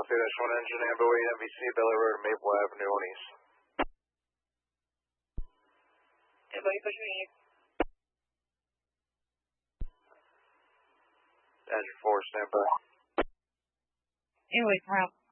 LC-1 engine, Ambo 8 MVC, Bella Road, Maple Avenue on East. Ambo 8, push me in. Engine 4, stand by. Anyway, route.